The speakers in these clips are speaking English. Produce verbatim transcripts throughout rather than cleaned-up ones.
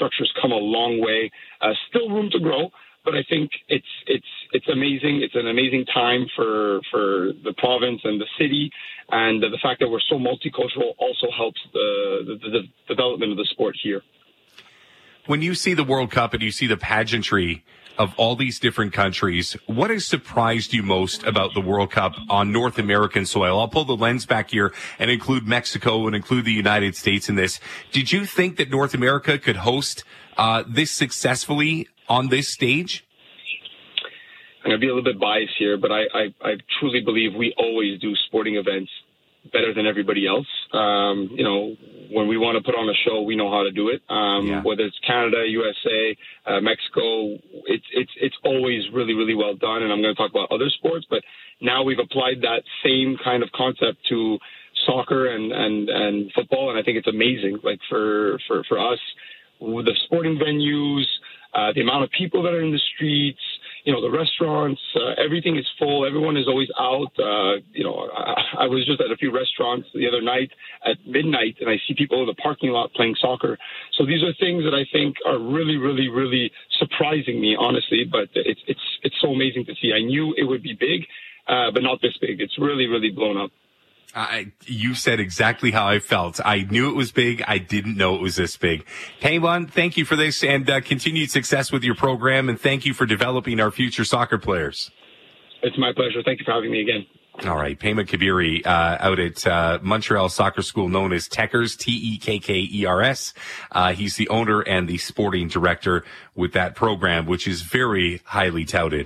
infrastructure's come a long way. Uh, still room to grow, but I think it's it's it's amazing. It's an amazing time for for the province and the city, and the fact that we're so multicultural also helps the, the, the development of the sport here. When you see the World Cup and you see the pageantry of all these different countries, what has surprised you most about the World Cup on North American soil? I'll pull the lens back here and include Mexico and include the United States in this. Did you think that North America could host uh, this successfully on this stage? I'm going to be a little bit biased here, but I, I, I truly believe we always do sporting events better than everybody else. Um, you know, when we want to put on a show, we know how to do it. Um, yeah. Whether it's Canada, U S A, uh, Mexico, it's it's it's always really, really well done. And I'm going to talk about other sports, but now we've applied that same kind of concept to soccer and, and, and football, and I think it's amazing. Like for for, for us, the sporting venues, uh, the amount of people that are in the streets, you know, the restaurants, uh, everything is full. Everyone is always out. Uh, you know, I, I was just at a few restaurants the other night at midnight, and I see people in the parking lot playing soccer. So these are things that I think are really, really, really surprising me, honestly. But it's it's it's so amazing to see. I knew it would be big, uh, but not this big. It's really, really blown up. I, you said exactly how I felt. I knew it was big. I didn't know it was this big. Payman, thank you for this, and uh, continued success with your program, and thank you for developing our future soccer players. It's my pleasure. Thank you for having me again. All right. Payman Khebiri, uh, out at uh, Montreal Soccer School known as Tekkers, T E K K E R S. Uh, he's the owner and the sporting director with that program, which is very highly touted.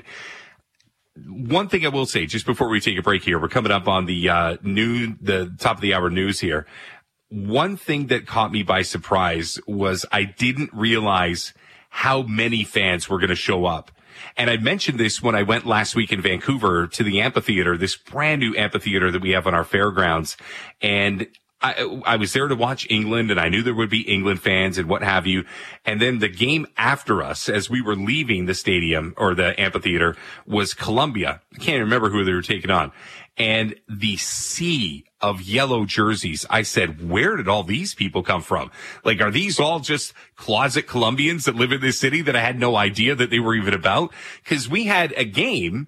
One thing I will say, just before we take a break here, we're coming up on the uh, new, the top of the hour news here. One thing that caught me by surprise was I didn't realize how many fans were going to show up. And I mentioned this when I went last week in Vancouver to the amphitheater, this brand new amphitheater that we have on our fairgrounds. And I, I was there to watch England, and I knew there would be England fans and what have you. And then the game after us, as we were leaving the stadium or the amphitheater, was Colombia. I can't remember who they were taking on. And the sea of yellow jerseys, I said, where did all these people come from? Like, are these all just closet Colombians that live in this city that I had no idea that they were even about? Because we had a game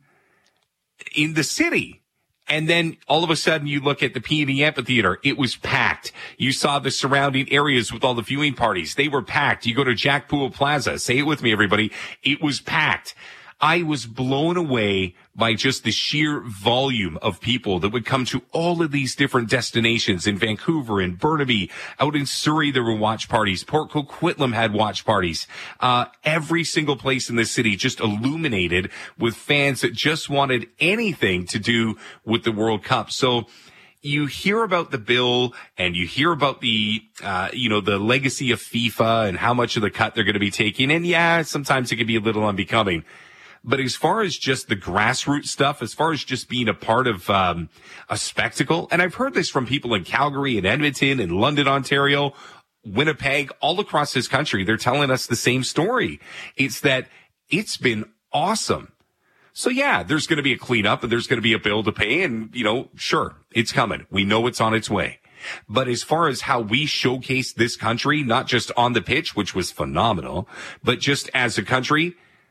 in the city. And then all of a sudden you look at the P and E Amphitheater. It was packed. You saw the surrounding areas with all the viewing parties. They were packed. You go to Jack Poole Plaza. Say it with me, everybody. It was packed. I was blown away by just the sheer volume of people that would come to all of these different destinations in Vancouver and Burnaby. Out in Surrey, there were watch parties. Port Coquitlam had watch parties. Uh, every single place in the city just illuminated with fans that just wanted anything to do with the World Cup. So you hear about the bill and you hear about the, uh, you know, the legacy of FIFA and how much of the cut they're going to be taking. And yeah, sometimes it can be a little unbecoming. But as far as just the grassroots stuff, as far as just being a part of um, a spectacle, and I've heard this from people in Calgary and Edmonton and London, Ontario, Winnipeg, all across this country, they're telling us the same story. It's that it's been awesome. So yeah, there's going to be a cleanup and there's going to be a bill to pay, and, you know, sure, it's coming. We know it's on its way. But as far as how we showcase this country, not just on the pitch, which was phenomenal, but just as a country,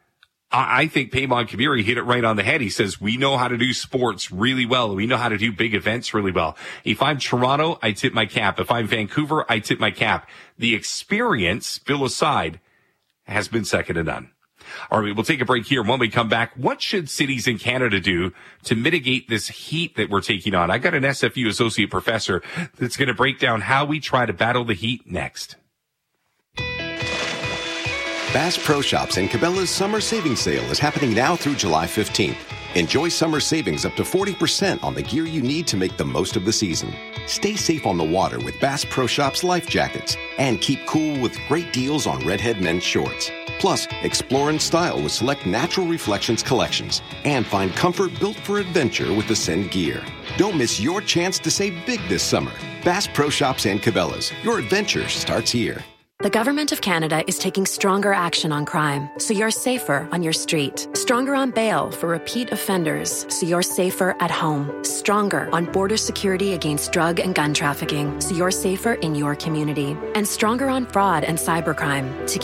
I think Payman Khebiri hit it right on the head. He says, we know how to do sports really well. We know how to do big events really well. If I'm Toronto, I tip my cap. If I'm Vancouver, I tip my cap. The experience, bill aside, has been second to none. All right, we'll take a break here. When we come back, what should cities in Canada do to mitigate this heat that we're taking on? I got an S F U associate professor that's going to break down how we try to battle the heat next. Bass Pro Shops and Cabela's Summer Savings Sale is happening now through July fifteenth. Enjoy summer savings up to forty percent on the gear you need to make the most of the season. Stay safe on the water with Bass Pro Shops life jackets and keep cool with great deals on Redhead men's shorts. Plus, explore in style with select Natural Reflections collections and find comfort built for adventure with Ascend gear. Don't miss your chance to save big this summer. Bass Pro Shops and Cabela's. Your adventure starts here. The Government of Canada is taking stronger action on crime, so you're safer on your street. Stronger on bail for repeat offenders, so you're safer at home. Stronger on border security against drug and gun trafficking, so you're safer in your community. And stronger on fraud and cybercrime to